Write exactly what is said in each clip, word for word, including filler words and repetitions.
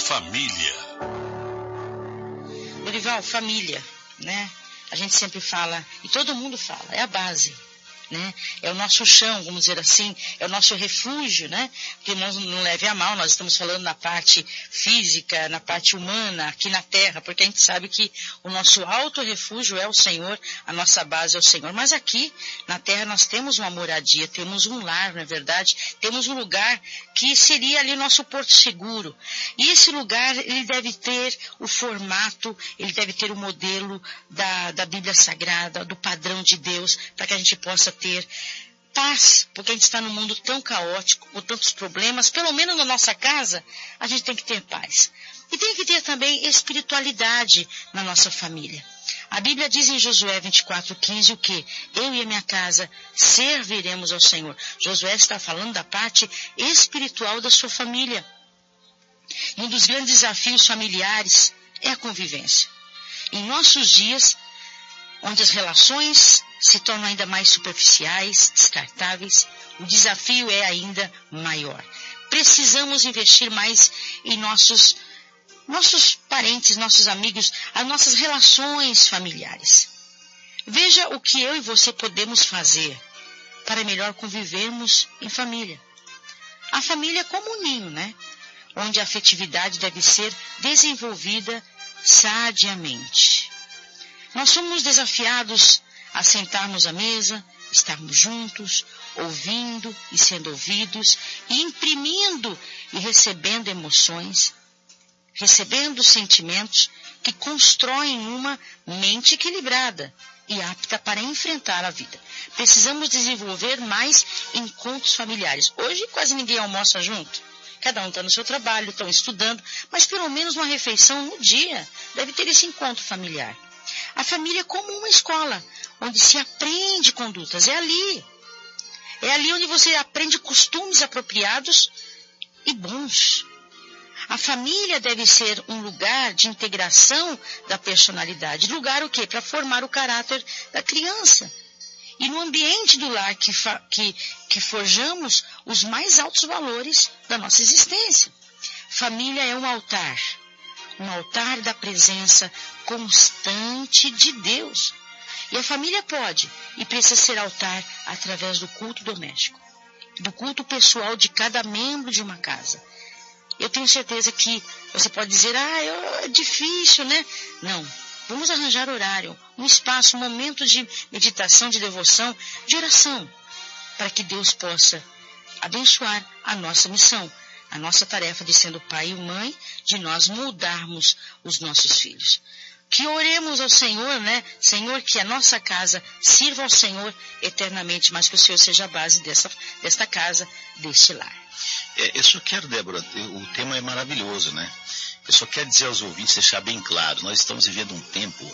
família. Dorival, família, né? A gente sempre fala, e todo mundo fala, é a base, né? É o nosso chão, vamos dizer assim, é o nosso refúgio, né? Que não, não leve a mal, nós estamos falando na parte física, na parte humana, aqui na terra, porque a gente sabe que o nosso alto refúgio é o Senhor, a nossa base é o Senhor. Mas aqui, na terra, nós temos uma moradia, temos um lar, não é verdade? Temos um lugar que seria ali o nosso porto seguro. E esse lugar, ele deve ter o formato, ele deve ter o modelo da, da Bíblia Sagrada, do padrão de Deus, para que a gente possa ter paz, porque a gente está num mundo tão caótico, com tantos problemas. Pelo menos na nossa casa, a gente tem que ter paz. E tem que ter também espiritualidade na nossa família. A Bíblia diz em Josué vinte e quatro, quinze o quê? Eu e a minha casa serviremos ao Senhor. Josué está falando da parte espiritual da sua família. E um dos grandes desafios familiares é a convivência. Em nossos dias, onde as relações se tornam ainda mais superficiais, descartáveis, o desafio é ainda maior. Precisamos investir mais em nossos, nossos parentes, nossos amigos, as nossas relações familiares. Veja o que eu e você podemos fazer para melhor convivermos em família. A família é como um ninho, né? Onde a afetividade deve ser desenvolvida sadiamente. Nós somos desafiados a sentarmos à mesa, estarmos juntos, ouvindo e sendo ouvidos, e imprimindo e recebendo emoções, recebendo sentimentos que constroem uma mente equilibrada e apta para enfrentar a vida. Precisamos desenvolver mais encontros familiares. Hoje quase ninguém almoça junto. Cada um está no seu trabalho, estão estudando, mas pelo menos uma refeição no dia deve ter esse encontro familiar. A família é como uma escola, onde se aprende condutas. É ali. É ali onde você aprende costumes apropriados e bons. A família deve ser um lugar de integração da personalidade. Lugar o quê? Para formar o caráter da criança. E no ambiente do lar que, que, que forjamos os mais altos valores da nossa existência. Família é um altar. Um altar da presença constante de Deus. E a família pode e precisa ser altar através do culto doméstico, do culto pessoal de cada membro de uma casa. Eu tenho certeza que você pode dizer, ah, eu, é difícil, né? Não, vamos arranjar horário, um espaço, um momento de meditação, de devoção, de oração, para que Deus possa abençoar a nossa missão. A nossa tarefa de sendo pai e mãe, de nós moldarmos os nossos filhos. Que oremos ao Senhor, né? Senhor, que a nossa casa sirva ao Senhor eternamente, mas que o Senhor seja a base dessa, desta casa, deste lar. É, eu só quero, Débora, o tema é maravilhoso, né? Eu só quero dizer aos ouvintes, deixar bem claro, nós estamos vivendo um tempo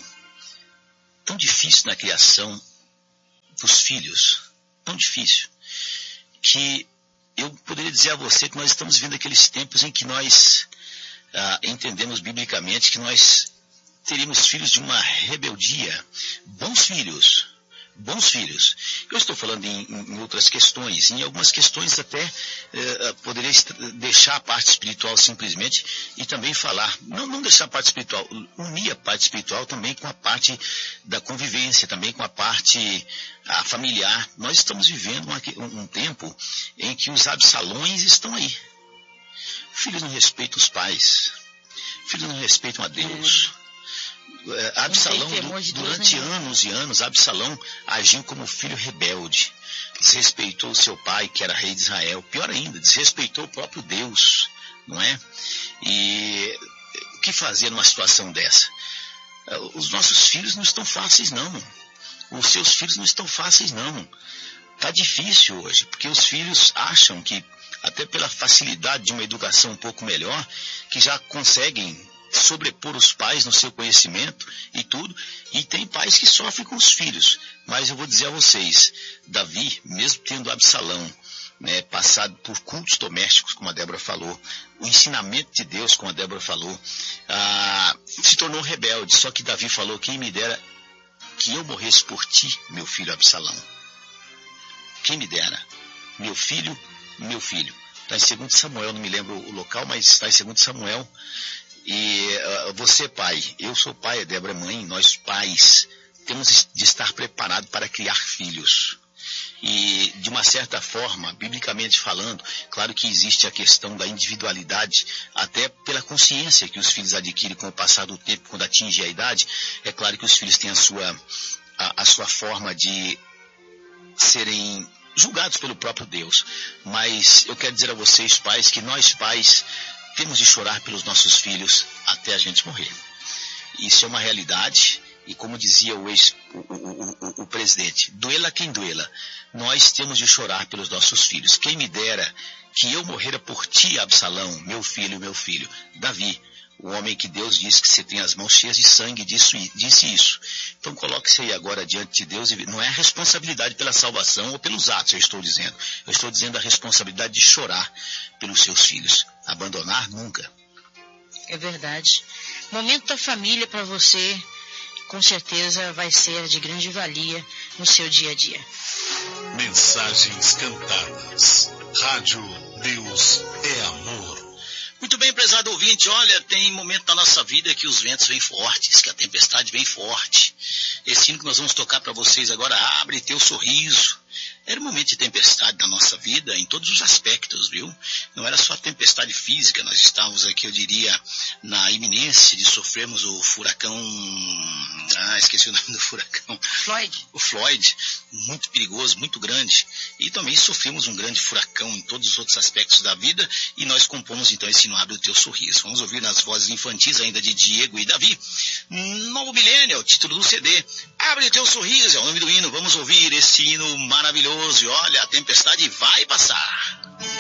tão difícil na criação dos filhos, tão difícil, que eu poderia dizer a você que nós estamos vivendo aqueles tempos em que nós ah, entendemos biblicamente que nós teríamos filhos de uma rebeldia, bons filhos, bons filhos. Eu estou falando em, em outras questões, em algumas questões até eh, poderia deixar a parte espiritual simplesmente e também falar, não, não deixar a parte espiritual, unir a parte espiritual também com a parte da convivência, também com a parte a familiar. Nós estamos vivendo uma, um, um tempo em que os absalões estão aí. Filhos não respeitam os pais, filhos não respeitam a Deus. É. Absalão, du, durante anos e anos, Absalão agiu como filho rebelde, desrespeitou seu pai, que era rei de Israel, pior ainda, desrespeitou o próprio Deus, não é? E o que fazer numa situação dessa? Os nossos filhos não estão fáceis, não. Os seus filhos não estão fáceis, não. Está difícil hoje, porque os filhos acham que, até pela facilidade de uma educação um pouco melhor, que já conseguem sobrepor os pais no seu conhecimento e tudo, e tem pais que sofrem com os filhos. Mas eu vou dizer a vocês, Davi, mesmo tendo Absalão, né, passado por cultos domésticos, como a Débora falou, o ensinamento de Deus, como a Débora falou, ah, se tornou rebelde. Só que Davi falou, quem me dera que eu morresse por ti, meu filho Absalão. Quem me dera, meu filho, meu filho. Está em segundo Samuel, não me lembro o local, mas está em segundo Samuel. E uh, você, pai, eu sou pai, a Débora é mãe, nós pais temos de estar preparados para criar filhos. E, de uma certa forma, biblicamente falando, claro que existe a questão da individualidade, até pela consciência que os filhos adquirem com o passar do tempo, quando atingem a idade. É claro que os filhos têm a sua, a, a sua forma de serem julgados pelo próprio Deus. Mas eu quero dizer a vocês, pais, que nós, pais, temos de chorar pelos nossos filhos até a gente morrer. Isso é uma realidade. E como dizia o, ex, o, o, o, o presidente, duela quem duela, nós temos de chorar pelos nossos filhos. Quem me dera que eu morrera por ti, Absalão, meu filho, meu filho. Davi, o homem que Deus disse que você tem as mãos cheias de sangue, disse, disse isso. Então coloque-se aí agora diante de Deus. E não é a responsabilidade pela salvação ou pelos atos, eu estou dizendo. Eu estou dizendo a responsabilidade de chorar pelos seus filhos. Abandonar nunca. É verdade. Momento da família para você, com certeza vai ser de grande valia no seu dia a dia. Mensagens cantadas. Rádio Deus é Amor. Muito bem, prezado ouvinte, olha, tem momento na nossa vida que os ventos vêm fortes, que a tempestade vem forte. Esse hino que nós vamos tocar para vocês agora, Abre Teu Sorriso. Era um momento de tempestade na nossa vida, em todos os aspectos, viu? Não era só a tempestade física, nós estávamos aqui, eu diria, na iminência de sofrermos o furacão... Ah, esqueci o nome do furacão. Floyd. O Floyd, muito perigoso, muito grande. E também sofremos um grande furacão em todos os outros aspectos da vida, e nós compomos então esse hino, Abre o Teu Sorriso. Vamos ouvir nas vozes infantis ainda de Diego e Davi. Novo Milênio é o título do C D. Abre o Teu Sorriso é o nome do hino. Vamos ouvir esse hino maravilhoso. E olha, a tempestade vai passar.